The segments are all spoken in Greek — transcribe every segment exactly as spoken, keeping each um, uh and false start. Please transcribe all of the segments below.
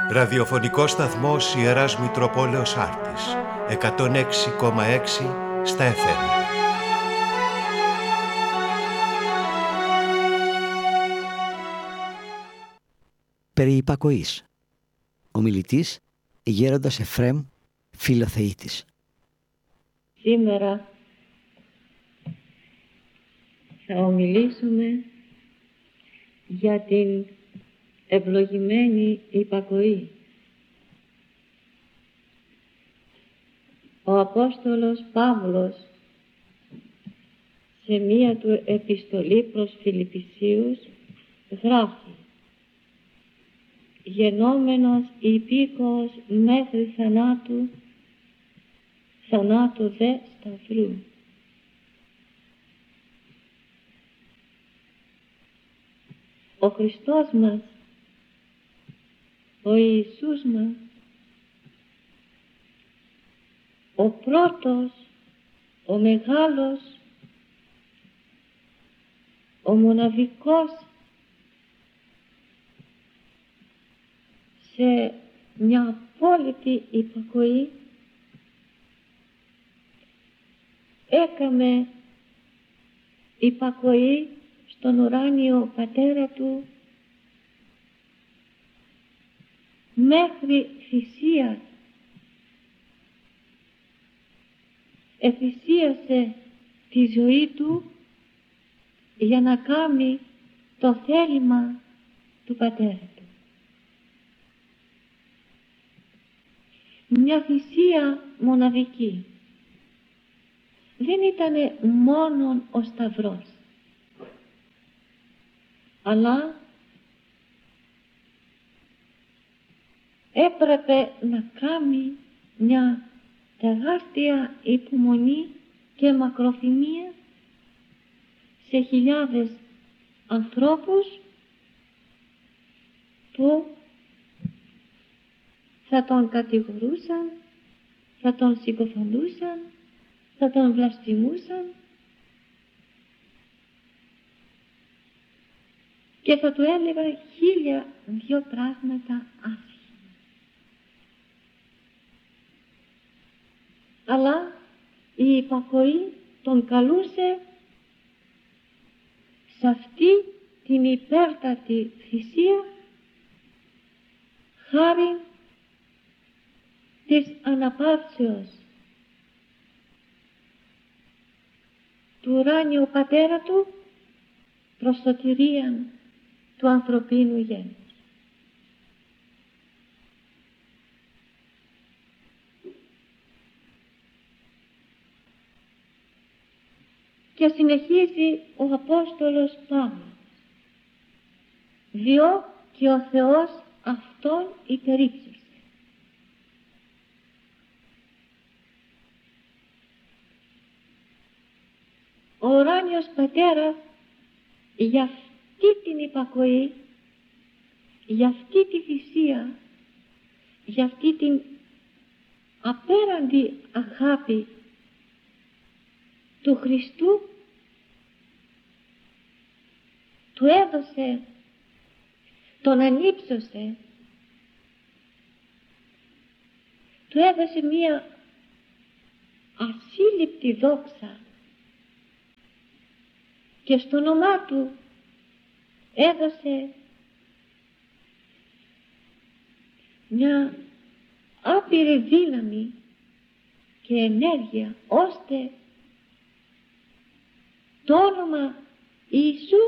Ραδιοφωνικός σταθμός Ιεράς Μητροπόλεως Άρτης, εκατόν έξι κόμμα έξι στα εφ εμ. Περί υπακοής. Ομιλητής Γέροντας Εφραίμ Φιλοθεήτης. Σήμερα θα ομιλήσουμε για την ευλογημένη υπακοή. Ο Απόστολος Παύλος σε μία του επιστολή προς Φιλιππισίους γράφει: γενόμενος υπήκοος μέχρι θανάτου, θανάτου δε σταυρού. Ο Χριστός μας, ο Ιησούς μας, ο πρώτος, ο μεγάλος, ο μοναδικός σε μια απόλυτη υπακοή έκαμε υπακοή στον ουράνιο Πατέρα Του μέχρι θυσίας. Εθυσίασε τη ζωή Του για να κάνει το θέλημα του Πατέρα Του. Μια θυσία μοναδική. Δεν ήταν μόνον ο Σταυρός, αλλά έπρεπε να κάνει μια τεράστια υπομονή και μακροθυμία σε χιλιάδες ανθρώπους που θα τον κατηγορούσαν, θα τον συκοφαντούσαν, θα τον βλασφημούσαν και θα του έλεγαν χίλια δυο πράγματα άσχημα. Αλλά η υπακοή τον καλούσε σε αυτή την υπέρτατη θυσία χάρη της αναπαύσεως του ουράνιου Πατέρα Του προς σωτηρίαν του ανθρωπίνου γένους. Και συνεχίζει ο Απόστολος Παύλος: διό και ο Θεός αυτόν υπερήψωσε. Ο ουράνιος Πατέρας για αυτή την υπακοή, για αυτή τη θυσία, για αυτή την απέραντη αγάπη του Χριστού του έδωσε, τον ανύψωσε, του έδωσε μία ασύλληπτη δόξα και στο όνομά Του έδωσε μια άπειρη δύναμη και ενέργεια ώστε το όνομα Ιησούς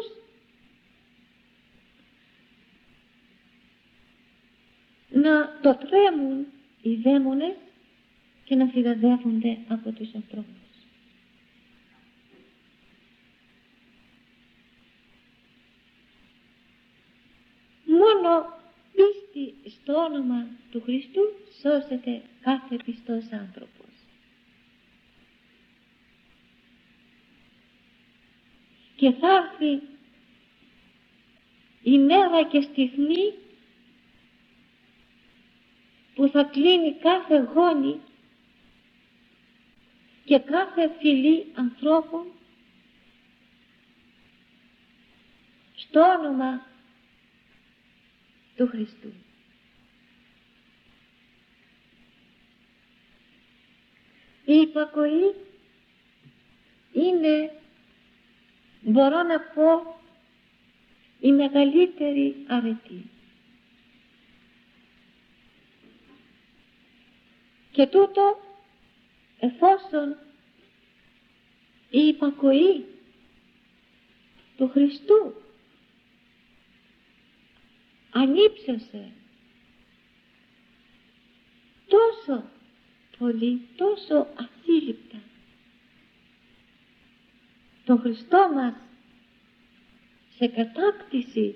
να το τρέμουν οι δαίμονες και να φυγαδεύονται από τους ανθρώπους. Μόνο πίστη στο όνομα του Χριστού σώζεται κάθε πιστός άνθρωπος. Και θα έρθει η μέρα και στιγμή που θα κλείνει κάθε γόνη και κάθε φυλή ανθρώπων στο όνομα του Χριστού. υπακοή είναι, μπορώ να πω, η μεγαλύτερη αρετή. Και τούτο εφόσον η υπακοή του Χριστού ανύψωσε τόσο πολύ, τόσο ασύλληπτα τον Χριστό μας σε κατάκτηση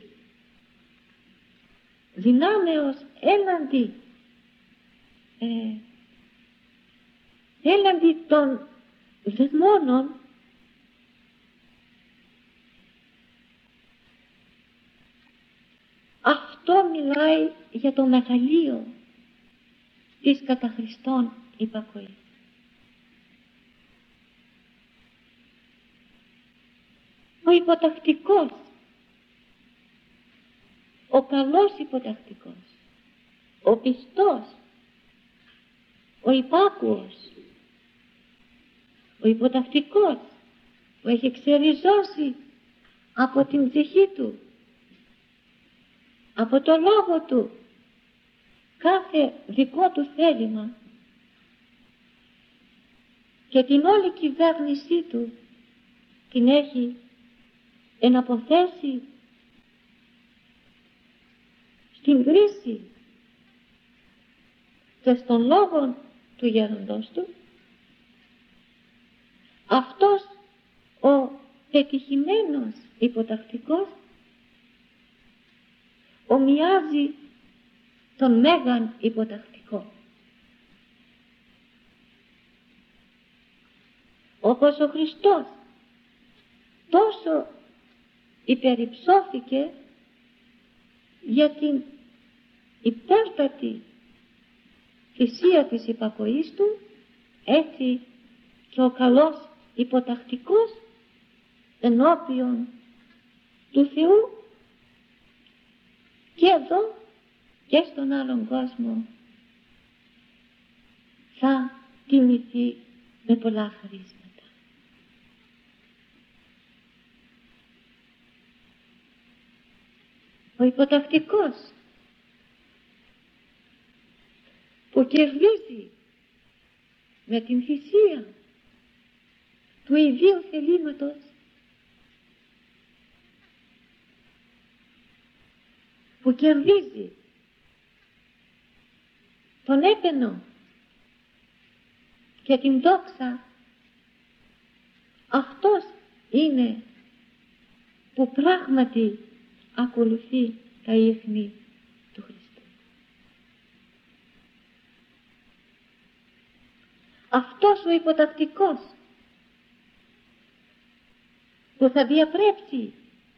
δυνάμεως έναντι ε, έναντι των δαιμόνων, αυτό μιλάει για το μεγαλείο της κατά Χριστόν υπακοής. Ο υποτακτικός, ο καλός υποτακτικός, ο πιστός, ο υπάκουος, ο υποτακτικός που έχει ξεριζώσει από την ψυχή του, από το λόγο του, κάθε δικό του θέλημα και την όλη κυβέρνησή του την έχει εναποθέσει στην κρίση και στον λόγο του γέροντος του, αυτός ο πετυχημένος υποτακτικός ομοιάζει τον μέγαν υποτακτικό. Όπως ο Χριστός τόσο υπερυψώθηκε για την υπέρτατη θυσία της υπακοής του, έτσι και ο καλός υποτακτικός ενώπιον του Θεού και εδώ και στον άλλον κόσμο θα τιμηθεί με πολλά χαρίσματα. Ο υποτακτικός που κερδίζει με την θυσία του ιδίου θελήματος που κερδίζει τον έπαινο και την δόξα, αυτός είναι που πράγματι ακολουθεί τα ίχνη του Χριστού. Αυτός ο υποτακτικός που θα διαπρέψει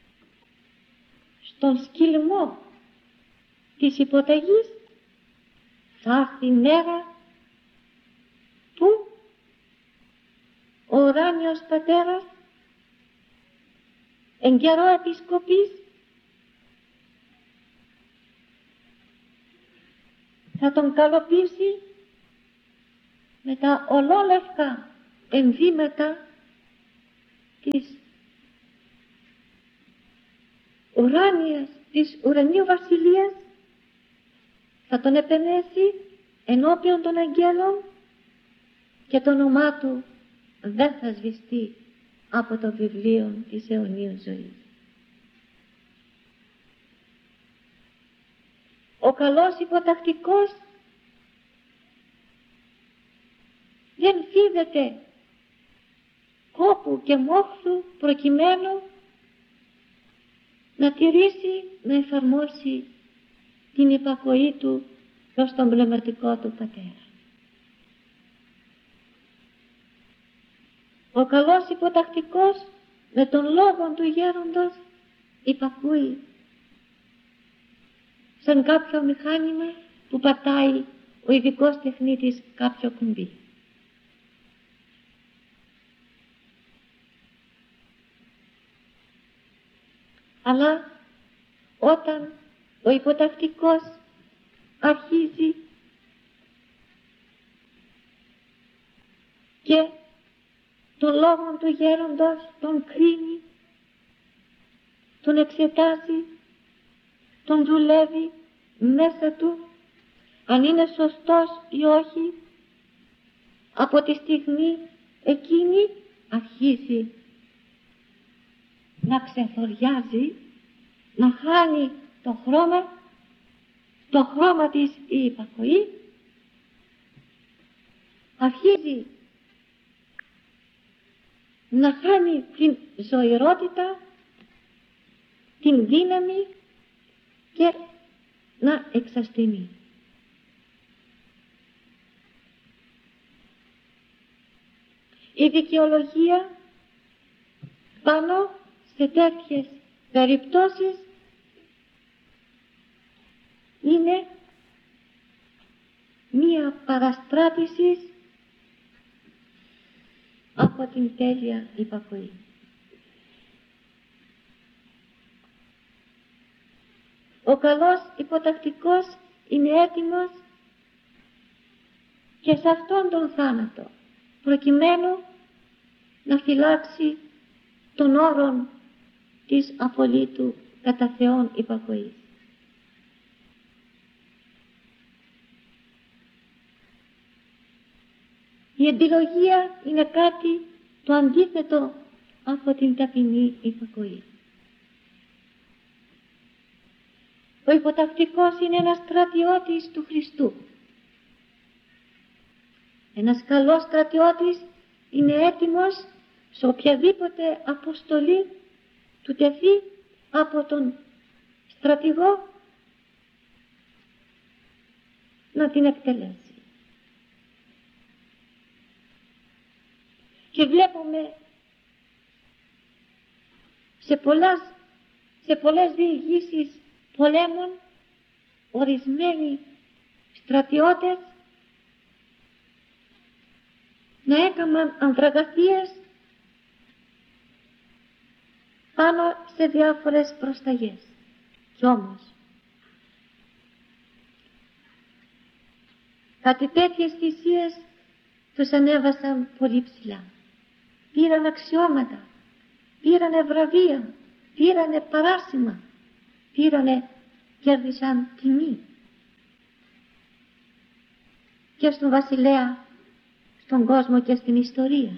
στον σκυλμό της υποταγής θα έρθει η μέρα που ο ουράνιος πατέρας εν καιρό επισκοπής θα τον καλοποιήσει με τα ολόλευκα ενδύματα της ουράνιας, της ουρανίου βασιλείας, θα τον επενέσει ενώπιον των αγγέλων και το όνομά του δεν θα σβηστεί από το βιβλίο της αιωνίου ζωής. Ο καλός υποτακτικός δεν φίδεται κόπου και μόχθου προκειμένου να τηρήσει, να εφαρμόσει την υπακοή του προς τον πνευματικό του πατέρα. Ο καλός υποτακτικός με τον λόγο του γέροντος υπακούει σαν κάποιο μηχάνημα που πατάει ο ειδικός τεχνίτης κάποιο κουμπί. Αλλά όταν ο υποτακτικός αρχίζει και τον λόγο του γέροντος τον κρίνει, τον εξετάζει, τον δουλεύει μέσα του, αν είναι σωστός ή όχι. Από τη στιγμή εκείνη αρχίζει να ξεθοριάζει, να χάνει το χρώμα, το χρώμα της η υπακοή, αρχίζει να χάνει την ζωηρότητα, την δύναμη και να εξασθενεί. Η δικαιολογία πάνω σε τέτοιες περιπτώσεις είναι μία παραστράτηση από την τέλεια υπακοή. Ο καλός υποτακτικός είναι έτοιμος και σε αυτόν τον θάνατο, προκειμένου να φυλάξει τον όρον της απολύτου κατά Θεόν υπακοής. Η αντιλογία είναι κάτι το αντίθετο από την ταπεινή υπακοή. Ο υποτακτικός είναι ένας στρατιώτης του Χριστού. Ένας καλός στρατιώτης είναι έτοιμος σε οποιαδήποτε αποστολή του τεθεί από τον στρατηγό να την εκτελέσει. Και βλέπουμε σε, πολλές, σε πολλές διηγήσεις πολέμων ορισμένοι στρατιώτες να έκαναν ανδραγαθίες πάνω σε διάφορες προσταγές. Κι όμως κάτι τέτοιες θυσίες τους ανέβασαν πολύ ψηλά. Πήραν αξιώματα, πήρανε βραβεία, πήρανε παράσημα, πήρανε, κέρδισαν τιμή. Και στον βασιλέα, στον κόσμο και στην ιστορία.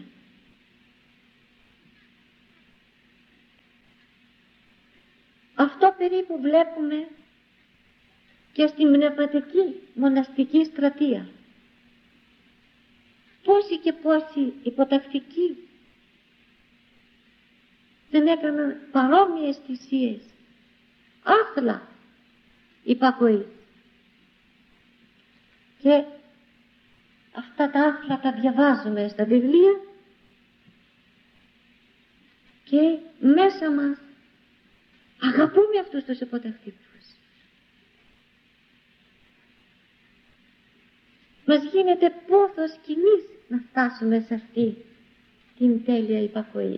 Αυτό περίπου βλέπουμε και στην πνευματική μοναστική στρατεία. Πόσοι και πόσοι υποτακτικοί δεν έκαναν παρόμοιες θυσίες, άθλα υπακοή. Και αυτά τα άθλα τα διαβάζουμε στα βιβλία και μέσα μας αγαπούμε αυτούς τους υποτακτικούς. Μας γίνεται πόθος κοινής να φτάσουμε σε αυτή την τέλεια υπακοή.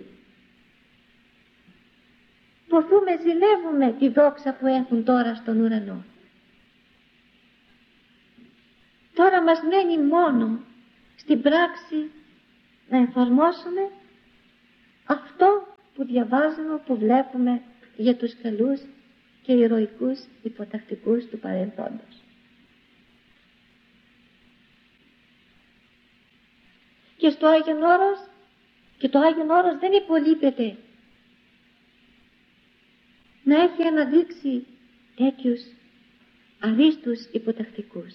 Ποθούμε, ζηλεύουμε τη δόξα που έχουν τώρα στον ουρανό. Τώρα μας μένει μόνο στην πράξη να εφαρμόσουμε αυτό που διαβάζουμε, που βλέπουμε για τους καλούς και ηρωικούς υποτακτικούς του παρελθόντος. Και στο Άγιον Όρος, και το Άγιον Όρος δεν υπολείπεται να έχει αναδείξει τέτοιους αρίστους υποτακτικούς.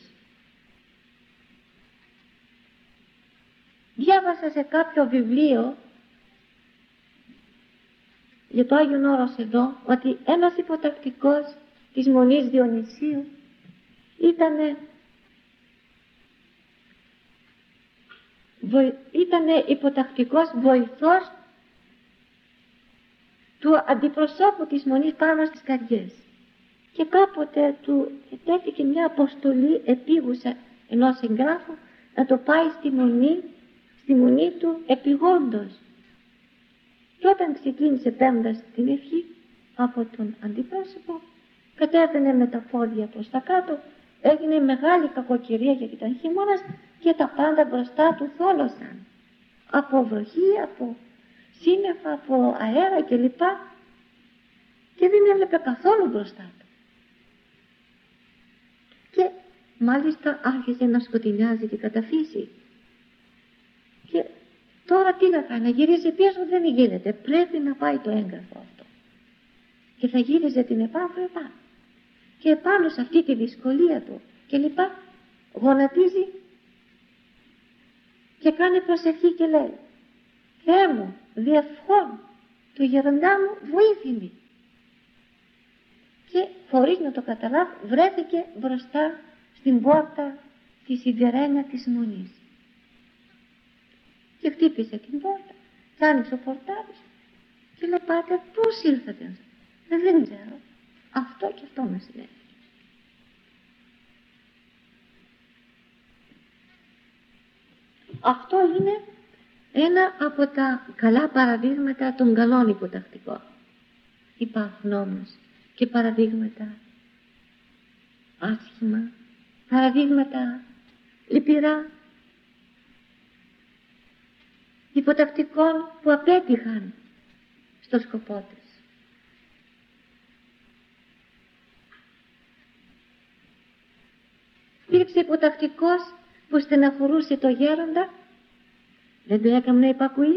Διάβασα σε κάποιο βιβλίο για το Άγιον Όρος εδώ ότι ένας υποτακτικός της Μονής Διονυσίου ήτανε ήτανε υποτακτικός βοηθός του αντιπροσώπου της Μονής πάνω στις καρδιές. Και κάποτε του τέθηκε μια αποστολή επίγουσα ενός εγγράφου να το πάει στη Μονή, στη Μονή του επιγόντως. Και όταν ξεκίνησε παίρνοντας την ευχή από τον αντιπρόσωπο, κατέβαινε με τα πόδια προς τα κάτω, έγινε μεγάλη κακοκαιρία γιατί ήταν χειμώνας και τα πάντα μπροστά του θόλωσαν. από βροχή, από σύννεφα, από αέρα κλπ. Και δεν έβλεπε καθόλου μπροστά του. Και μάλιστα άρχισε να σκοτεινιάζει και καταφύσει. Και τώρα τι να κάνει, να γυρίσει πίσω δεν γίνεται. Πρέπει να πάει το έγγραφο αυτό. Και θα γύριζε την επάνω επάνω. Και επάνω σε αυτή τη δυσκολία του και λοιπά γονατίζει και κάνει προσευχή και λέει: Θεέ μου, διευχών του γεροντά μου βοήθημη. Και χωρίς να το καταλάβει βρέθηκε μπροστά στην πόρτα τη σιδερένια της μονής. Και χτύπησε την πόρτα και άνοιξε ο πορτάρης και λέει: Πάτερ, πώς ήρθατε? Ε, δεν ξέρω. Αυτό και αυτό με συνέβη. Αυτό είναι ένα από τα καλά παραδείγματα των καλών υποτακτικών. Υπάρχουν όμως και παραδείγματα άσχημα, παραδείγματα λυπηρά, υποτακτικών που απέτυχαν στο σκοπό της. Υπήρξε υποτακτικός που στεναχωρούσε το γέροντα, δεν το έκαμνε υπακούει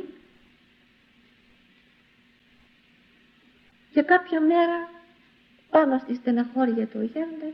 και κάποια μέρα πάνω στη στεναχώρια του γέροντας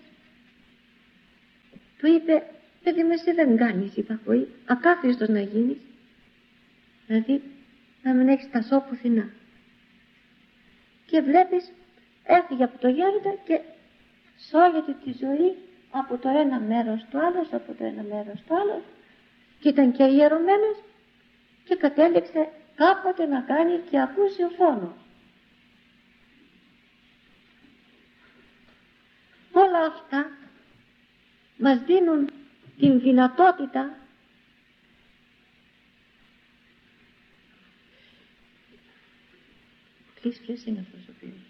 του είπε: παιδί με, εσύ δεν κάνεις υπακούει, ακάθιστος να γίνεις, δηλαδή να μην έχεις τα σώπου πουθενά. Και βλέπεις έφυγε από το γέροντα και σώγεται τη ζωή από το ένα μέρος στο άλλο, από το ένα μέρος στο άλλο, και ήταν και ιερωμένος και κατέληξε κάποτε να κάνει και ακούσιο φόνο. Όλα αυτά μας δίνουν την δυνατότητα Κλείς, ποιος είναι αυτός ο οποίος?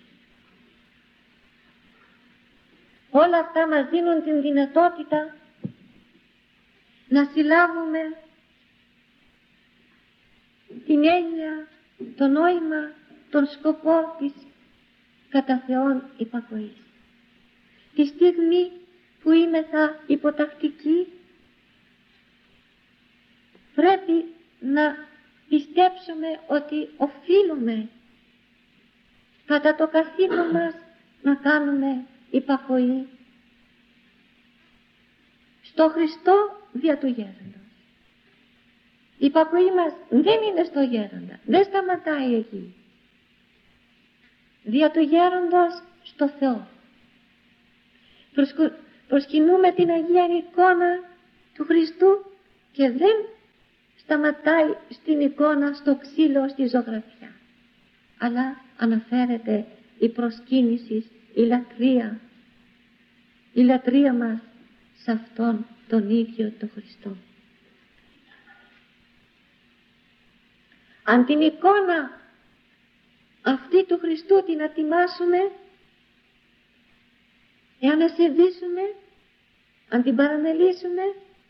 Όλα αυτά μας δίνουν την δυνατότητα να συλλάβουμε την έννοια, το νόημα, τον σκοπό της κατά Θεόν υπακοής. Τη στιγμή που είμεθα υποτακτικοί πρέπει να πιστέψουμε ότι οφείλουμε κατά το καθήκον μας να κάνουμε υπακοή στο Χριστό δια του γέροντος. Η υπακοή μας δεν είναι στο γέροντα, δεν σταματάει εκεί. Δια του γέροντος στο Θεό. Προσκου... προσκυνούμε την Αγία εικόνα του Χριστού και δεν σταματάει στην εικόνα, στο ξύλο, στη ζωγραφιά, αλλά αναφέρεται η προσκύνηση, η λατρεία, η λατρεία μας σε Αυτόν τον ίδιο τον Χριστό. Αν την εικόνα αυτή του Χριστού την ατιμάσουμε, εάν ασεβήσουμε, αν την παραμελήσουμε,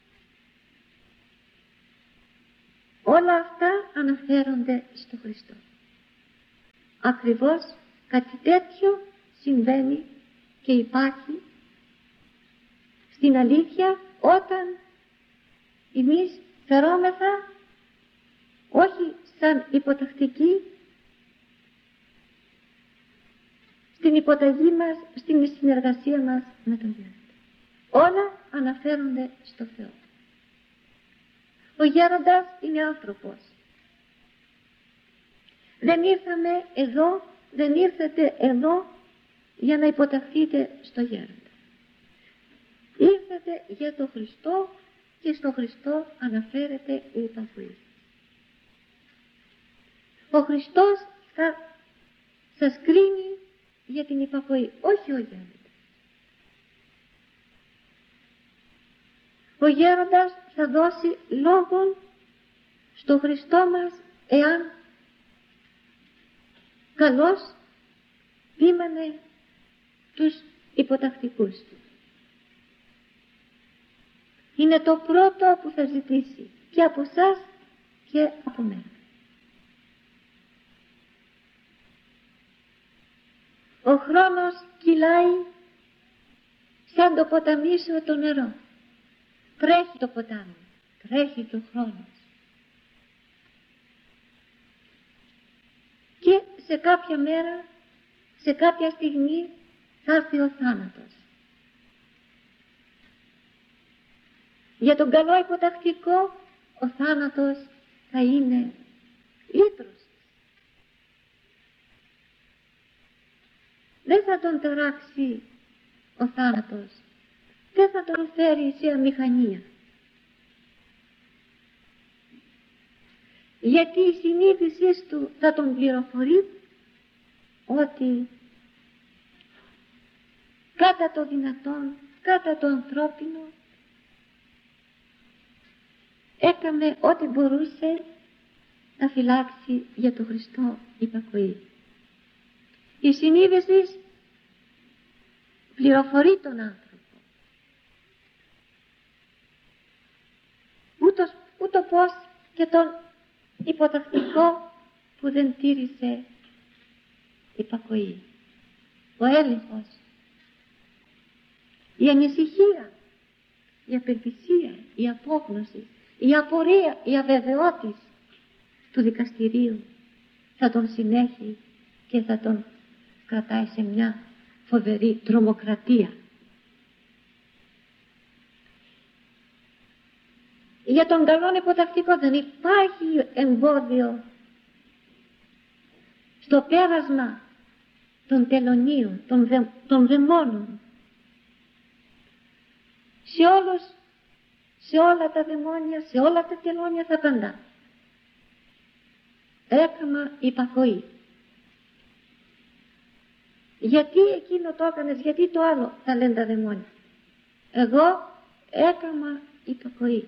όλα αυτά αναφέρονται στο Χριστό. Ακριβώς κάτι τέτοιο συμβαίνει και υπάρχει στην αλήθεια όταν εμείς φερόμεθα όχι σαν υποτακτικοί στην υποταγή μας, στην συνεργασία μας με τον Γέροντα. Όλα αναφέρονται στο Θεό. Ο Γέροντας είναι άνθρωπος. Δεν ήρθαμε εδώ, δεν ήρθατε εδώ για να υποταχθείτε στο Γέροντα. Ήρθατε για τον Χριστό και στο Χριστό αναφέρεται η υπακοή. Ο Χριστός θα σας κρίνει για την υπακοή, όχι ο Γέροντας. Ο Γέροντας θα δώσει λόγον στο Χριστό μας εάν καλώς δίμανε τους υποτακτικούς του. Είναι το πρώτο που θα ζητήσει και από εσάς και από μένα. Ο χρόνος κυλάει σαν το ποταμίσιο το νερό. Τρέχει το ποτάμι, τρέχει και ο χρόνος. Και σε κάποια μέρα, σε κάποια στιγμή θα έρθει ο θάνατος. Για τον καλό υποτακτικό ο θάνατος θα είναι λύτρωση. Δεν θα τον ταράξει ο θάνατος, δεν θα τον φέρει σε αμηχανία. Γιατί η συνείδησή του θα τον πληροφορεί ότι κατά το δυνατόν, κατά το ανθρώπινο, έκαμε ό,τι μπορούσε να φυλάξει για τον Χριστό υπακοή. Η συνείδηση πληροφορεί τον άνθρωπο. Ούτως, ούτω πως και τον υποτακτικό που δεν τήρησε υπακοή. Ο έλεγχος, η ανησυχία, η απελπισία, η απόγνωση, η απορία, η αβεβαιότης του δικαστηρίου θα τον συνέχει και θα τον κρατάει σε μια φοβερή τρομοκρατία. Για τον καλό υποτακτικό δεν υπάρχει εμπόδιο στο πέρασμα των τελωνίων, των, δε, των δαιμόνων. Σε, όλους, σε όλα τα δαιμόνια, σε όλα τα τελώνια θα απαντά. Έκαμα υπακοή. Γιατί εκείνο το έκανες, γιατί το άλλο, θα λένε τα δαιμόνια. Εγώ έκαμα υπακοή.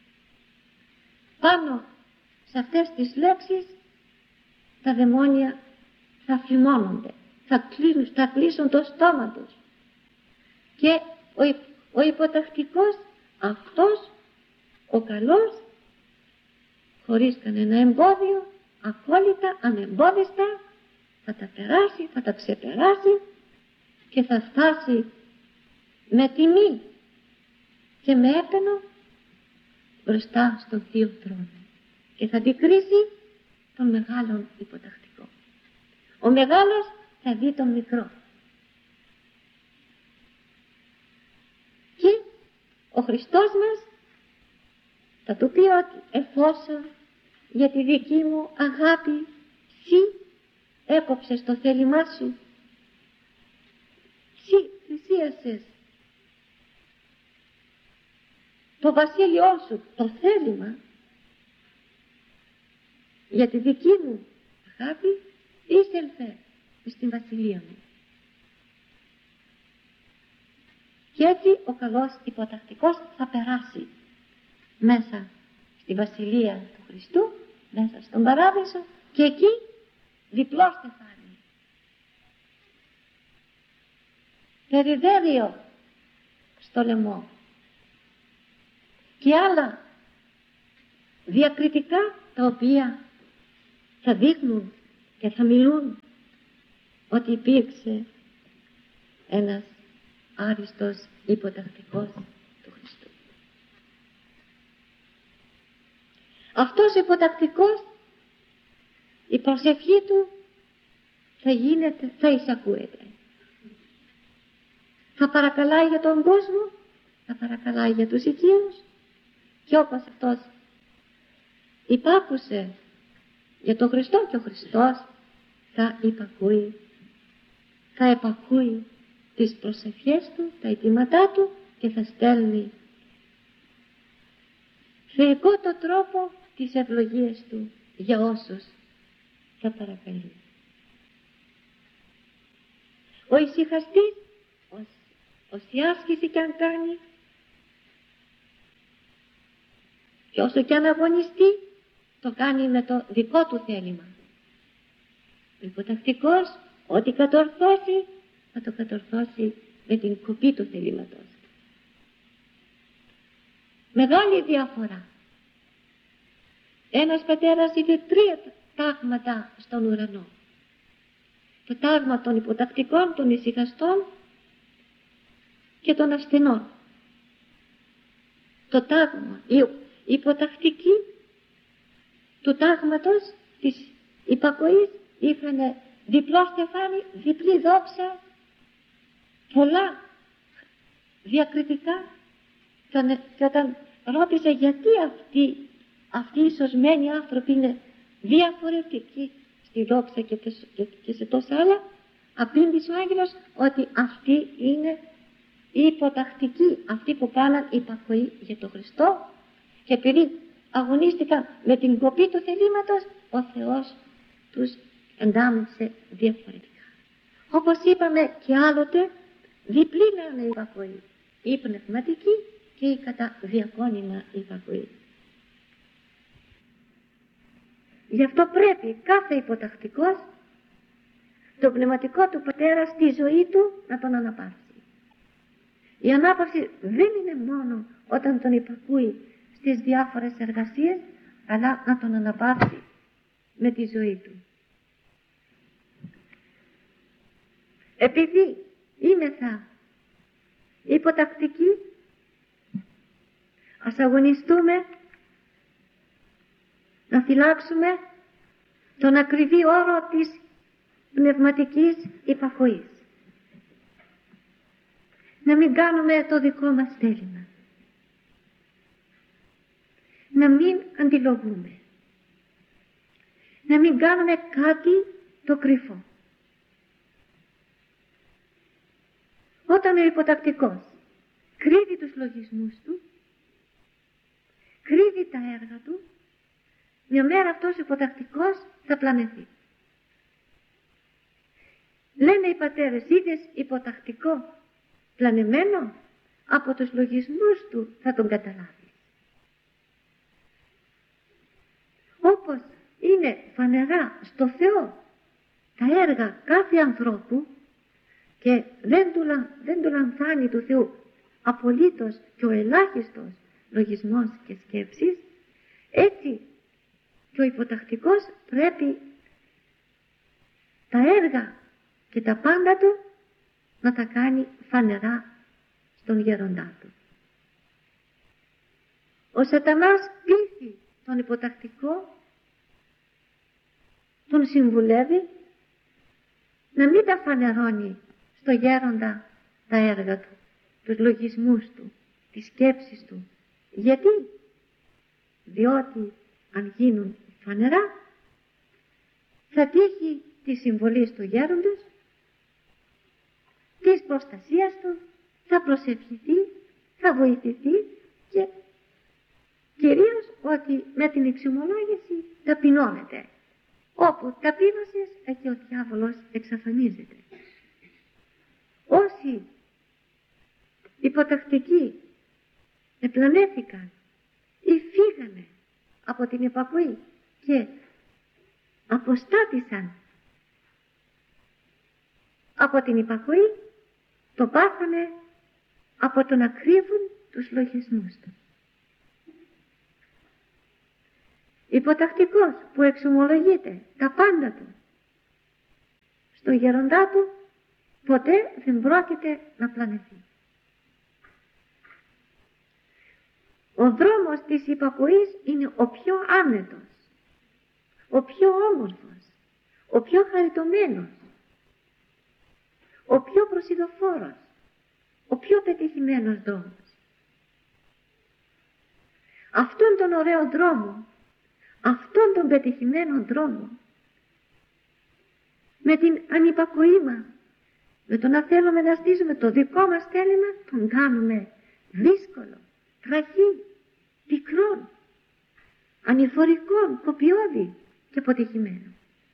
Πάνω σε αυτές τις λέξεις τα δαιμόνια θα φημώνονται, θα κλείσουν, θα κλείσουν το στόμα τους. Και ο, ο υποτακτικός αυτός, ο καλός, χωρίς κανένα εμπόδιο, ακόλυτα, ανεμπόδιστα, θα τα περάσει, θα τα ξεπεράσει και θα φτάσει με τιμή και με έπαινο μπροστά στον Θείο Θρόνο και θα αντικρίσει τον μεγάλον υποτακτικό. Ο μεγάλος θα δει τον μικρό και ο Χριστός μας θα του πει ότι εφόσον για τη δική μου αγάπη συ έκοψες το θέλημά σου, συ θυσίασες το βασίλειό σου, το θέλημα, για τη δική μου αγάπη, εισέλθε στην βασιλεία μου. Και έτσι ο καλός υποτακτικός θα περάσει μέσα στη βασιλεία του Χριστού, μέσα στον παράδεισο, και εκεί διπλό στεφάνι, περιδέριο στο λαιμό και άλλα διακριτικά τα οποία θα δείχνουν και θα μιλούν ότι υπήρξε ένας άριστος υποτακτικός του Χριστού. Αυτός ο υποτακτικός, η προσευχή του θα γίνεται, θα εισακούεται. Θα παρακαλάει για τον κόσμο, θα παρακαλάει για τους οικείους και όπως αυτός υπάκουσε για τον Χριστό και ο Χριστός θα υπακούει, θα επακούει τις προσευχές του, τα αιτήματά του και θα στέλνει θεϊκό το τρόπο τις ευλογίες του για όσους θα παρακαλεί. Ο ησυχαστής, όση άσκηση κι αν κάνει και όσο κι αν αγωνιστεί, το κάνει με το δικό του θέλημα. Ο υποτακτικός, ό,τι κατορθώσει, θα το κατορθώσει με την κοπή του θελήματος. Μεγάλη διαφορά. ένας πατέρας είχε τρία τάγματα στον ουρανό. Το τάγμα των υποτακτικών, των ησυχαστών και των ασθενών. Το τάγμα, η υποτακτική του τάγματος της υπακοής είχαν διπλό στεφάνι, διπλή δόξα, πολλά διακριτικά. Και όταν ρώτησε γιατί αυτοί, αυτοί οι σωσμένοι άνθρωποι είναι διαφορετικοί στη δόξα και, και, και σε τόσα άλλα, απήντησε ο άγγελος ότι αυτοί είναι οι υποτακτικοί, αυτοί που κάναν υπακοή για τον Χριστό, και επειδή αγωνίστηκαν με την κοπή του θελήματος, ο Θεός τους εντάμισε διαφορετικά. Όπως είπαμε και άλλοτε, διπλή είναι η υπακοή, η πνευματική και η κατά διακόνημα υπακοή. Γι' αυτό πρέπει κάθε υποτακτικός το πνευματικό του πατέρα στη ζωή του να τον αναπαύσει. Η ανάπαυση δεν είναι μόνο όταν τον υπακούει στις διάφορες εργασίες, αλλά να τον αναπαύσει με τη ζωή του. Επειδή είμεθα υποτακτικοί, ας αγωνιστούμε να φυλάξουμε τον ακριβή όρο της πνευματικής υπακοής. Να μην κάνουμε το δικό μας θέλημα. Να μην αντιλογούμε. Να μην κάνουμε κάτι το κρυφό. Όταν ο υποτακτικός κρύβει τους λογισμούς του, κρύβει τα έργα του, μια μέρα αυτός ο υποτακτικός θα πλανεθεί. Λένε οι πατέρες, είδες υποτακτικό πλανεμένο, από τους λογισμούς του θα τον καταλάβει. Όπως είναι φανερά στο Θεό τα έργα κάθε ανθρώπου και δεν του, δεν του λανθάνει του Θεού απολύτως και ο ελάχιστος λογισμός και σκέψης, έτσι και ο υποτακτικός πρέπει τα έργα και τα πάντα του να τα κάνει φανερά στον γέροντά του. Ο σατανάς πείθει τον υποτακτικό, τον συμβουλεύει να μην τα φανερώνει στο γέροντα τα έργα του, τους λογισμούς του, τις σκέψεις του. Γιατί? Διότι αν γίνουν φανερά θα τύχει τη συμβολή του γέροντος, της προστασίας του, θα προσευχηθεί, θα βοηθηθεί και κυρίως ότι με την εξομολόγηση ταπεινώνεται. Όπου ταπείνωσες, εκεί ο διάβολος εξαφανίζεται. Όσοι υποτακτικοί επλανέθηκαν ή φύγανε από την υπακοή και αποστάτησαν από την υπακοή, το πάθανε από το να κρύβουν τους λογισμούς του. Υποτακτικός που εξομολογείται τα πάντα του στο γέροντά του, ποτέ δεν πρόκειται να πλανεθεί. Ο δρόμος της υπακοής είναι ο πιο άνετος, ο πιο όμορφος, ο πιο χαριτωμένος, ο πιο προσιδοφόρος, ο πιο πετυχημένος δρόμος. Αυτόν τον ωραίο δρόμο, αυτόν τον πετυχημένο δρόμο, με την ανυπακοή μας, με το να θέλουμε να στήσουμε το δικό μας θέλημα, τον κάνουμε δύσκολο, τραχή, πικρό, ανηφορικό, κοπιώδη και αποτυχημένο.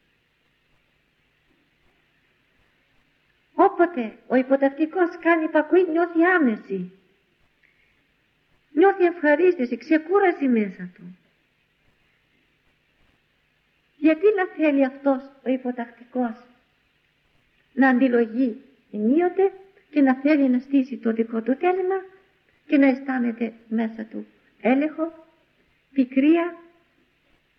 Όποτε ο υποτακτικός κάνει υπακοή, νιώθει άνεση, νιώθει ευχαρίστηση, ξεκούραση μέσα του. Γιατί να θέλει αυτός ο υποτακτικός να αντιλογεί ενίοτε και να θέλει να στήσει το δικό του θέλημα και να αισθάνεται μέσα του έλεγχο, πικρία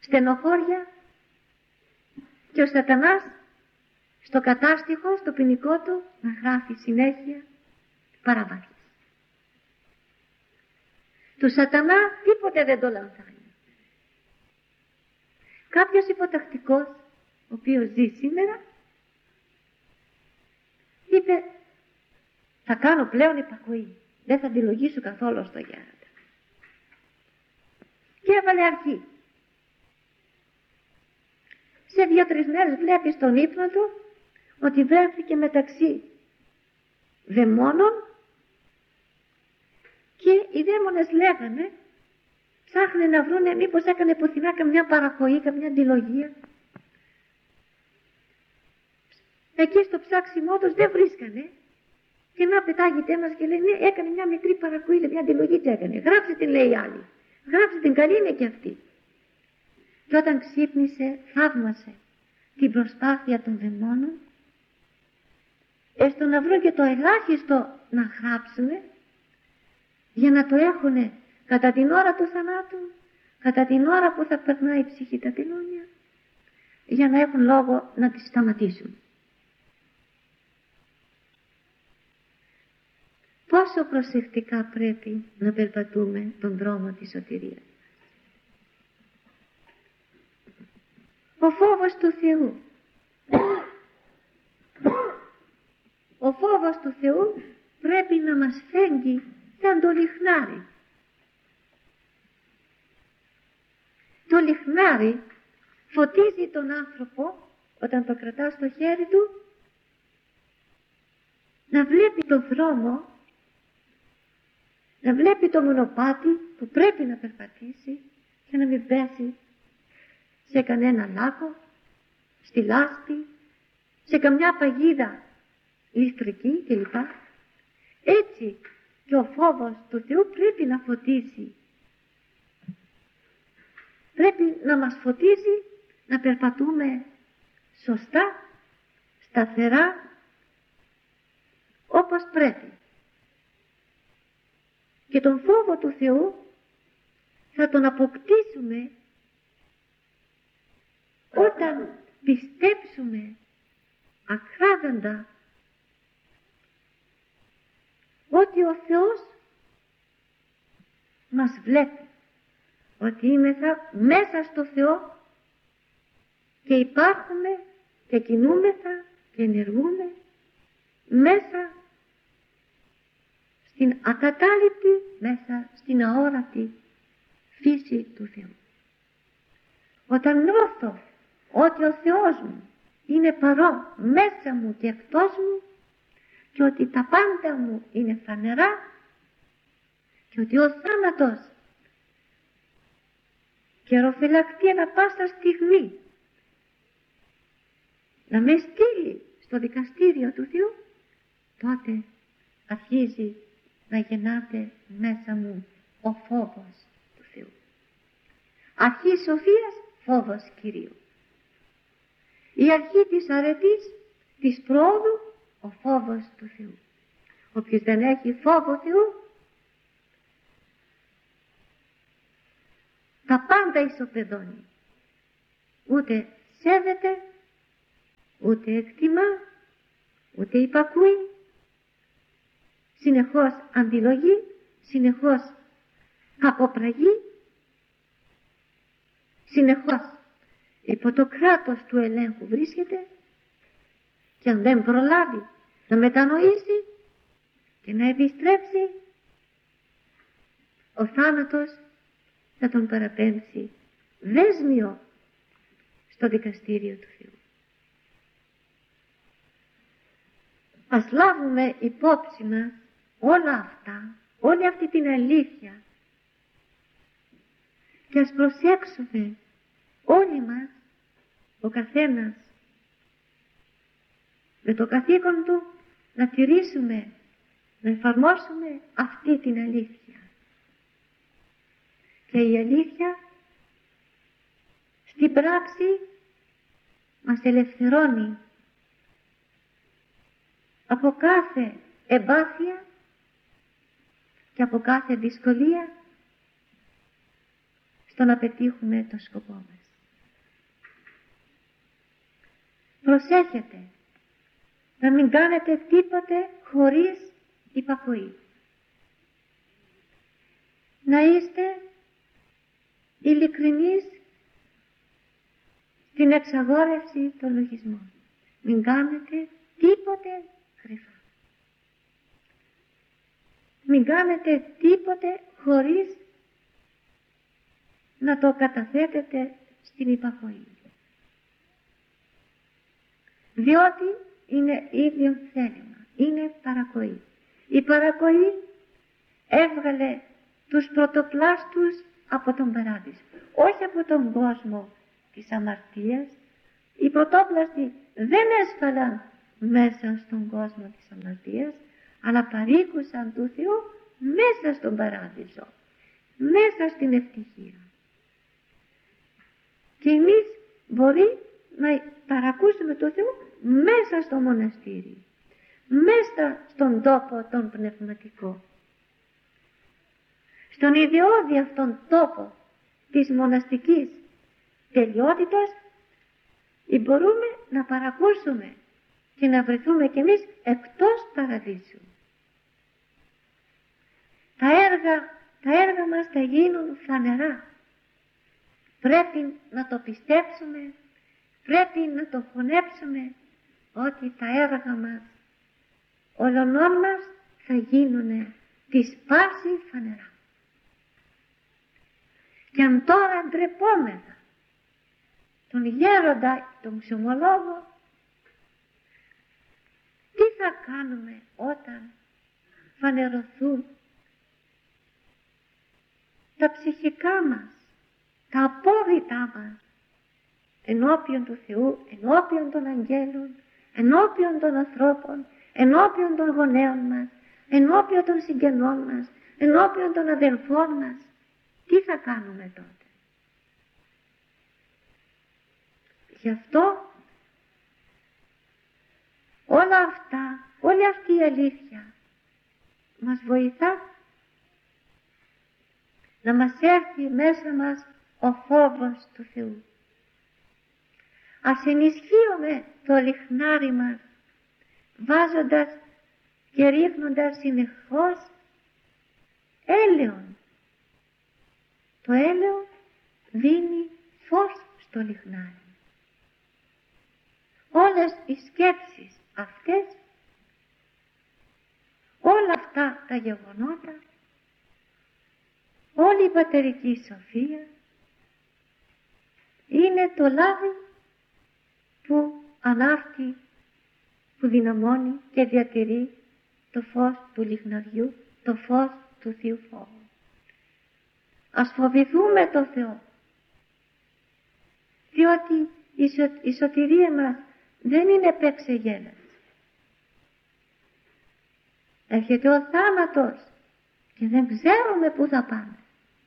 στενοχώρια και ο σατανάς στο κατάστιχο, στο ποινικό του να γράφει συνέχεια παραβάσεις. Του σατανά τίποτε δεν το λανθάνει. Κάποιος υποτακτικός, ο οποίος ζει σήμερα, είπε θα κάνω πλέον υπακοή, δεν θα αντιλογήσω καθόλου στο γέροντα. Και έβαλε αρχή. Σε δύο-τρεις μέρες βλέπει στον ύπνο του ότι βρέθηκε μεταξύ δαιμόνων και οι δαίμονες λέγανε, ψάχνε να βρούνε μήπως έκανε πουθενά καμιά παραχωή, καμιά αντιλογία. Εκεί στο ψάξιμό τους δεν βρίσκανε. Και να πετάγεται ένας και λέει ναι, έκανε μια μικρή παρακοή, λέει, μια αντιλογή τι έκανε. Γράψε την, λέει η άλλη. Γράψε την, καλή είναι και αυτή. Και όταν ξύπνησε, θαύμασε την προσπάθεια των δαιμόνων, έστω να βρουν και το ελάχιστο να γράψουν, για να το έχουν κατά την ώρα του θανάτου, κατά την ώρα που θα περνάει η ψυχή τα τελώνια, για να έχουν λόγο να τη σταματήσουν. Πόσο προσεκτικά πρέπει να περπατούμε τον δρόμο της σωτηρίας. Ο φόβος του Θεού. Ο φόβος του Θεού πρέπει να μας φέγγει σαν το λιχνάρι. Το λιχνάρι φωτίζει τον άνθρωπο όταν το κρατά στο χέρι του να βλέπει το δρόμο, να βλέπει το μονοπάτι που πρέπει να περπατήσει και να μην πέσει σε κανένα λάκκο, στη λάσπη, σε καμιά παγίδα ληστρική κλπ. Έτσι και ο φόβος του Θεού πρέπει να φωτίσει. Πρέπει να μας φωτίζει να περπατούμε σωστά, σταθερά, όπως πρέπει. Και τον φόβο του Θεού θα τον αποκτήσουμε όταν πιστέψουμε ακράδαντα ότι ο Θεός μας βλέπει, ότι είμεθα μέσα στο Θεό και υπάρχουμε και κινούμεθα και ενεργούμε μέσα στην ακατάληπτη, μέσα στην αόρατη φύση του Θεού. Όταν νιώθω ότι ο Θεός μου είναι παρόν μέσα μου και εκτός μου και ότι τα πάντα μου είναι φανερά και ότι ο θάνατος καιροφυλακτεί ανα πάσα στιγμή να με στείλει στο δικαστήριο του Θεού, τότε αρχίζει να γεννάται μέσα μου ο φόβος του Θεού. Αρχή σοφίας, φόβος Κυρίου. Η αρχή της αρετής, της πρόοδου, ο φόβος του Θεού. Όποιος δεν έχει φόβο Θεού, τα πάντα ισοπεδώνει. Ούτε σέβεται, ούτε εκτιμά, ούτε υπακούει. Συνεχώς αντιλογεί, συνεχώς κακοπραγεί, συνεχώς υπό το κράτος του ελέγχου βρίσκεται και αν δεν προλάβει να μετανοήσει και να επιστρέψει, ο θάνατος θα τον παραπέμψει δέσμιο στο δικαστήριο του Θεού. Ας λάβουμε υπόψη μας όλα αυτά, όλη αυτή την αλήθεια και ας προσέξουμε όλοι μας, ο καθένας με το καθήκον του να τηρήσουμε, να εφαρμόσουμε αυτή την αλήθεια. Και η αλήθεια στην πράξη μας ελευθερώνει από κάθε εμπάθεια και από κάθε δυσκολία στο να πετύχουμε το σκοπό μας. προσέχετε να μην κάνετε τίποτε χωρίς υπακοή. Να είστε ειλικρινείς στην εξαγόρευση των λογισμών. Μην κάνετε τίποτε κρυφά. Μην κάνετε τίποτε χωρίς να το καταθέτετε στην υπακοή. Διότι είναι ίδιο θέλημα, είναι παρακοή. Η παρακοή έβγαλε τους πρωτοπλάστους από τον παράδεισο, όχι από τον κόσμο της αμαρτίας. Οι πρωτόπλαστοι δεν έσφαλαν μέσα στον κόσμο της αμαρτίας, αλλά παρήκουσαν του Θεού μέσα στον παράδεισο, μέσα στην ευτυχία. Και εμείς μπορεί να παρακούσουμε το Θεό μέσα στο μοναστήρι, μέσα στον τόπο τον πνευματικό, στον ιδιώδη αυτόν τόπο της μοναστικής τελειότητας, ή μπορούμε να παρακούσουμε και να βρεθούμε κι εμείς εκτός παραδείσου. Τα έργα, τα έργα μας θα γίνουν φανερά. Πρέπει να το πιστέψουμε, πρέπει να το χωνέψουμε, ότι τα έργα μας, ολονών μας, θα γίνουν της πάση φανερά. Και αν τώρα ντρεπόμεθα τον γέροντα, τον ξομολόγο, τι θα κάνουμε όταν φανερωθούν τα ψυχικά μας, τα απόρριτά μας ενώπιον του Θεού, ενώπιον των αγγέλων, ενώπιον των ανθρώπων, ενώπιον των γονέων μας, ενώπιον των συγγενών μας, ενώπιον των αδελφών μας. Τι θα κάνουμε τότε? Γι' αυτό όλα αυτά, όλη αυτή η αλήθεια μας βοηθά να μας έρθει μέσα μας ο φόβος του Θεού. Ας ενισχύουμε το λιχνάρι μας βάζοντας και ρίχνοντας συνεχώς έλαιον. Το έλαιο δίνει φως στο λιχνάρι. Όλες οι σκέψεις αυτές, όλα αυτά τα γεγονότα, όλη η πατερική σοφία είναι το λάδι που ανάφτει, που δυναμώνει και διατηρεί το φως του λιχναριού, το φως του Θείου φόβου. Ας φοβηθούμε το Θεό, διότι η, σω, η σωτηρία μας δεν είναι παίξε-γέλας. Έρχεται ο θάνατος και δεν ξέρουμε πού θα πάμε.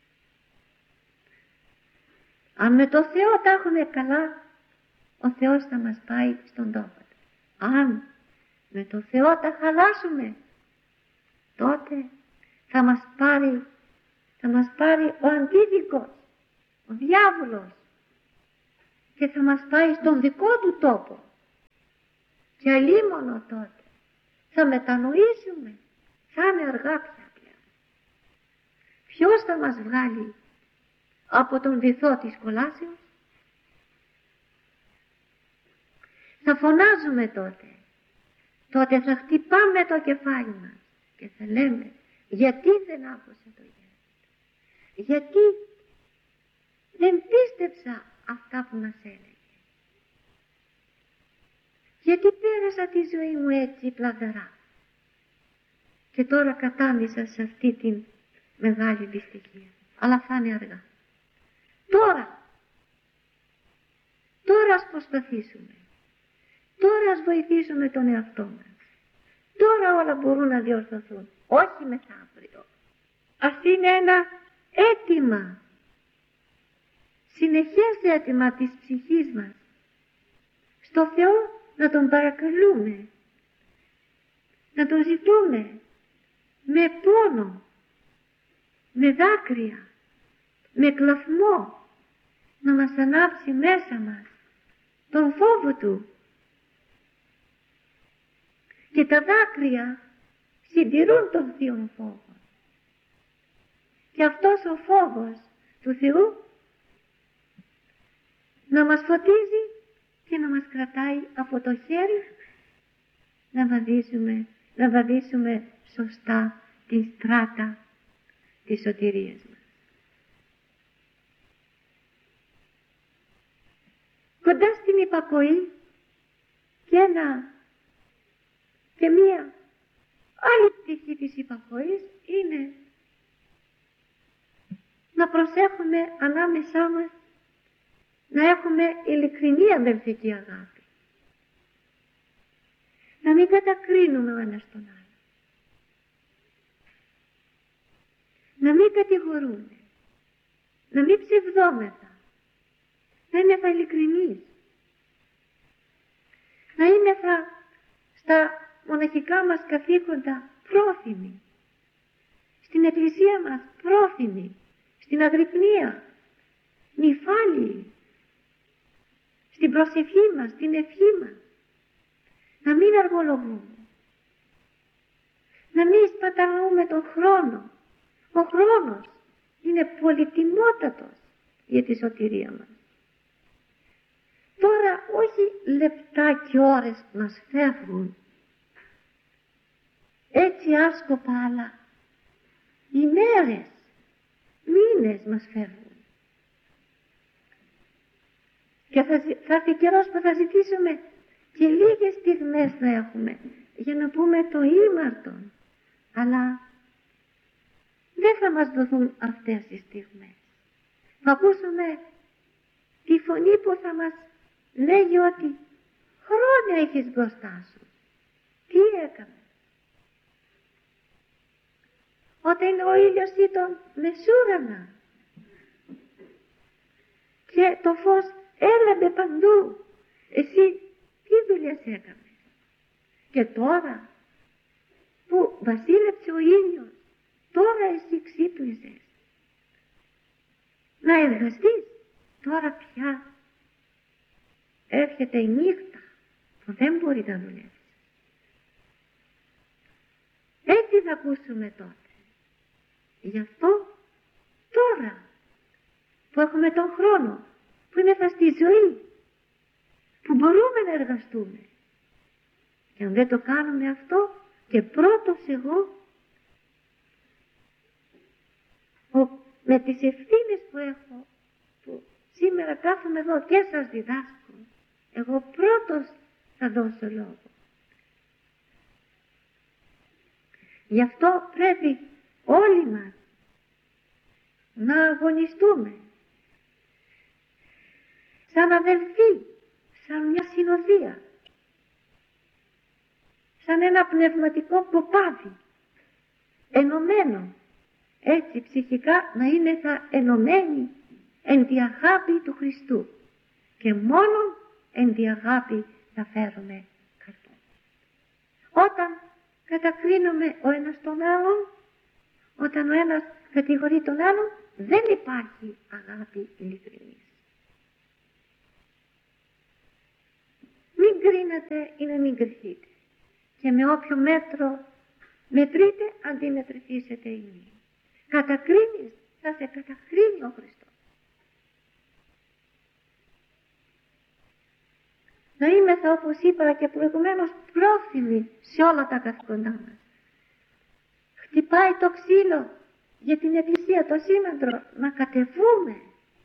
Αν με το Θεό τα έχουμε καλά, ο Θεός θα μας πάει στον τόπο του. Αν με το Θεό τα χαλάσουμε, τότε θα μας πάρει, θα μας πάρει ο αντίδικος, ο διάβολος, και θα μας πάει στον δικό του τόπο. Και αλίμονο τότε θα μετανοήσουμε, θα είναι αργά πια πια. Ποιος θα μας βγάλει από τον βυθό της κολάσεως? Θα φωνάζουμε τότε, τότε θα χτυπάμε το κεφάλι μας και θα λέμε, γιατί δεν άκουσα το γέροντα, γιατί δεν πίστεψα αυτά που μας έλεγε, γιατί πέρασα τη ζωή μου έτσι πλαδερά και τώρα κατάντησα σε αυτή την μεγάλη δυστυχία. Αλλά θα είναι αργά. Τώρα, τώρα ας προσπαθήσουμε, τώρα ας βοηθήσουμε τον εαυτό μας, τώρα όλα μπορούν να διορθωθούν, όχι μεθαύριο. Ας είναι ένα αίτημα, συνεχές αίτημα της ψυχής μας, στο Θεό να τον παρακαλούμε, να τον ζητούμε με πόνο, με δάκρυα, με κλαθμό, να μας ανάψει μέσα μας τον φόβο του, και τα δάκρυα συντηρούν τον θείον φόβο. Και αυτός ο φόβος του Θεού να μας φωτίζει και να μας κρατάει από το χέρι να βαδίσουμε, να βαδίσουμε σωστά την στράτα της σωτηρίας μας. Κοντά στην υπακοή και ένα και μία άλλη πτυχή της υπακοής είναι να προσέχουμε ανάμεσά μας να έχουμε ειλικρινή αδελφική αγάπη. Να μην κατακρίνουμε ο ένας τον άλλο. Να μην κατηγορούμε. Να μην ψευδόμεθα. Να είμαστε ειλικρινείς. Να είμαστε στα μοναχικά μας καθήκοντα πρόθυμοι. Στην εκκλησία μας πρόθυμοι. Στην αγρυπνία νυφάλιοι. Στην προσευχή μας, στην ευχή μας. Να μην αργολογούμε. Να μην σπαταλούμε τον χρόνο. Ο χρόνος είναι πολυτιμότατος για τη σωτηρία μας. Τώρα όχι λεπτά και ώρες μας φεύγουν έτσι άσκοπα, αλλά ημέρες, μήνες μας φεύγουν. Και θα, θα έρθει καιρός που θα ζητήσουμε και λίγες στιγμές να έχουμε για να πούμε το ήμαρτον, αλλά δεν θα μας δοθούν αυτές οι στιγμές. Θα ακούσουμε τη φωνή που θα μας λέγει ότι χρόνια έχεις μπροστά σου. Τι έκαμε? Όταν ο ήλιος ήταν μεσούρανα και το φως έλαμπε παντού, εσύ τι δουλειές έκαμε? Και τώρα που βασίλεψε ο ήλιος, τώρα εσύ ξύπνησες να εργαστείς. Τώρα πια έρχεται η νύχτα που δεν μπορεί να δουλεύει. Έτσι θα ακούσουμε τότε. Γι' αυτό τώρα που έχουμε τον χρόνο, που είναι θα στη ζωή, που μπορούμε να εργαστούμε, και αν δεν το κάνουμε αυτό, και πρώτος εγώ ο, με τις ευθύνες που έχω, που σήμερα κάθομαι εδώ και σας διδάσκω, εγώ πρώτος θα δώσω λόγο. Γι' αυτό πρέπει όλοι μας να αγωνιστούμε σαν αδελφοί, σαν μια συνοδεία, σαν ένα πνευματικό κοπάδι, ενωμένο, έτσι ψυχικά να είναι θα ενωμένοι εν τη αγάπη του Χριστού, και μόνο εν τη αγάπη θα φέρουμε καρπό. Όταν κατακρίνουμε ο ένας τον άλλον, όταν ο ένας κατηγορεί τον άλλον, δεν υπάρχει αγάπη ειλικρινής. Μην κρίνετε ή να μην κρυθείτε, και με όποιο μέτρο μετρείτε αντιμετρηθήσετε ημί. Κατακρίνεις, θα σε κατακρίνει ο Χριστός. Να είμεθα, όπως είπα και προηγουμένως, πρόθυμοι σε όλα τα καθηκοντά μας. Χτυπάει το ξύλο για την εκκλησία, το σήμαντρο, να κατεβούμε.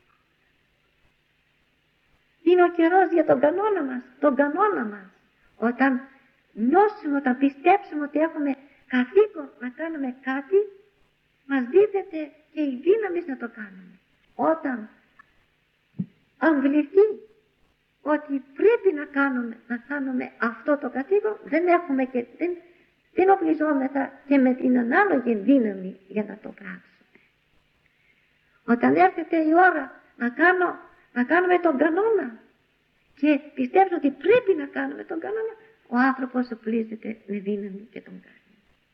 Είναι ο καιρός για τον κανόνα μας, τον κανόνα μας. Όταν νιώσουμε, όταν πιστέψουμε ότι έχουμε καθήκον να κάνουμε κάτι, μας δίδεται και η δύναμη να το κάνουμε. Όταν αμβληθεί ότι πρέπει να κάνουμε, να κάνουμε αυτό το καθήκον, δεν έχουμε και δεν, δεν οπλιζόμεθα και με την ανάλογη δύναμη για να το πράξουμε. Όταν έρχεται η ώρα να, κάνω, να κάνουμε τον κανόνα και πιστεύω ότι πρέπει να κάνουμε τον κανόνα, ο άνθρωπος οπλίζεται με δύναμη και τον κάνει.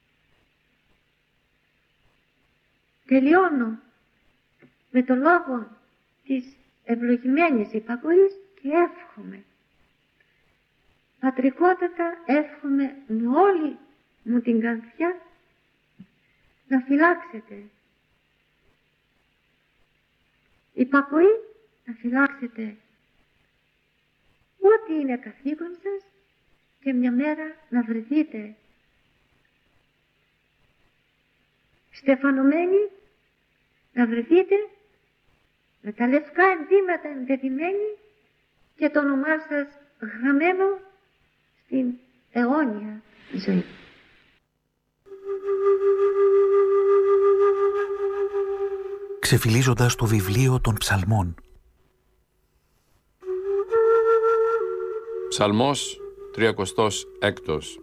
Τελειώνω με το λόγο της ευλογημένης υπακοής και εύχομαι πατρικότατα εύχομαι με όλη μου την καρδιά να φυλάξετε. Υπακοή να φυλάξετε ό,τι είναι καθήκον σας και μια μέρα να βρεθείτε στεφανωμένοι, να βρεθείτε με τα λευκά ενδύματα ενδεδειμένοι και το όνομά σας γραμμένο στην αιώνια ζωή. Ξεφυλίζοντας το βιβλίο των ψαλμών. Ψαλμός τριακοστός έκτος.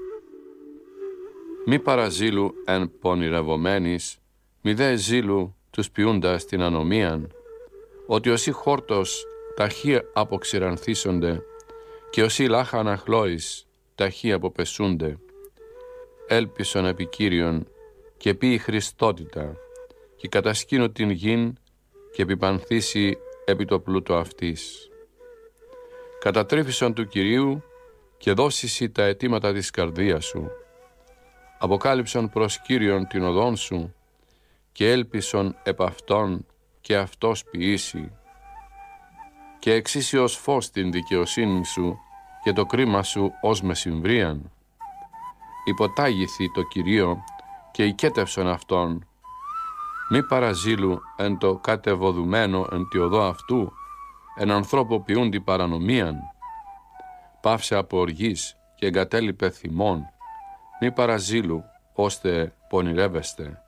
Μη παραζήλου εν πονηρευομένης, μη δε ζήλου τους ποιούντας την ανομίαν, ότι όσοι χόρτος ταχύ αποξηρανθίσονται και όσοι λάχα αναχλώης ταχύ αποπεσούνται. Έλπισον επί Κύριον και πει Χριστότητα και κατασκήνω την γην και επιπανθήσει επί το πλούτο αυτής. Κατατρέφησον του Κυρίου και δώσισι τα αιτήματα της καρδίας σου. Αποκάλυψον προς Κύριον την οδόν σου και έλπισον επ' αυτόν και αυτός ποιήσει. Και εξήσει ως φως την δικαιοσύνη σου και το κρίμα σου ως μεσημβρίαν. Υποτάγηθη το Κυρίο και οικέτευσον αυτόν. Μη παραζήλου εν το κατεβοδουμένο εν τη οδό αυτού, εν ανθρώπο ποιούντι παρανομίαν. Πάυσε από οργής και εγκατέλειπε θυμών. Μη παραζήλου ώστε πονηρεύεστε.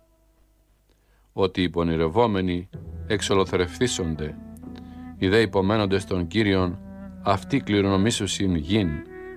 Ότι οι πονηρευόμενοι εξολοθρευθήσονται, οι δε υπομένοντες των Κύριων, αυτοί κληρονομήσουσιν γην.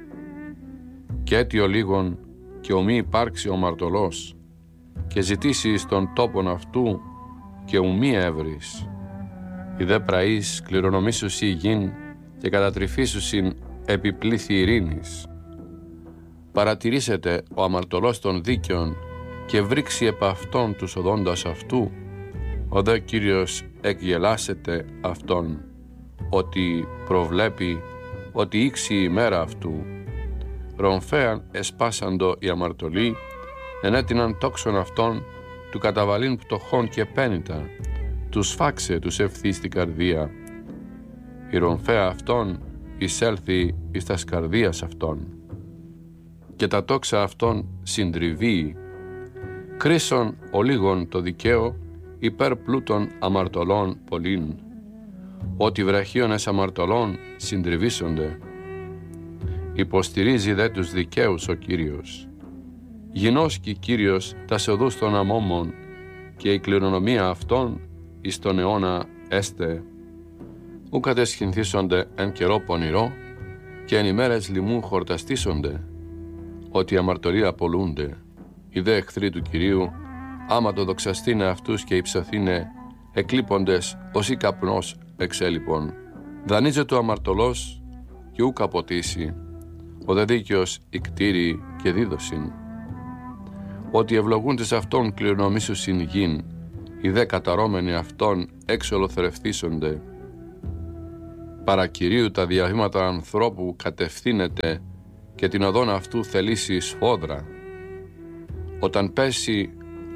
Και αίτιο λίγον και ομοί υπάρξει ο μαρτωλός, και ζητήσει στον τόπον αυτού και ουμή έβρις. Οι δε πραείς κληρονομήσουσι γην και κατατρυφήσουσιν επιπλήθη ειρήνης. Παρατηρήσετε ο αμαρτωλός των δίκαιων και βρήξει επ' αυτόν τους οδόντας αυτού, ο δε Κύριος εκγελάσετε αυτόν, ότι προβλέπει ότι ήξει η μέρα αυτού. Ρομφέαν εσπάσαντο οι αμαρτωλοί, ενέτειναν τόξον αυτών του καταβαλήν πτωχών και πένητα, τους φάξε τους ευθύ στην καρδία. Η ρομφέα αυτών εισέλθει εις τας καρδίας αυτών και τα τόξα αυτών συντριβεί. Κρίσον ολίγον το δικαίο υπέρ πλούτων αμαρτωλών πολλήν, ότι βραχίονες αμαρτωλών συντριβήσονται. Υποστηρίζει δε τους δικαίους ο Κύριος. Γινώσκει Κύριος τας οδούς των αμόμων και η κληρονομία αυτών εις τον αιώνα έστε. Ου κατεσχυνθήσονται εν καιρό πονηρό και εν ημέρες λοιμού χορταστήσονται, ότι οι αμαρτωλοί απολούνται. Οι δε εχθροί του Κυρίου, άμα το δοξαστήνε αυτούς και υψωθήνε, εκλείποντες ως ή καπνός εξέλιπων. Δανείζεται ο αμαρτωλός και ου καποτήσει, ο δε δίκαιος ικτήρι και δίδωσιν. Ότι ευλογούντες αυτόν κληρονομήσουσιν γην, οι δε καταρώμενοι αυτόν εξολοθρευθήσονται. Παρά Κυρίου τα διαβήματα ανθρώπου κατευθύνεται και την οδόν αυτού θελήσει σφόδρα. Όταν πέσει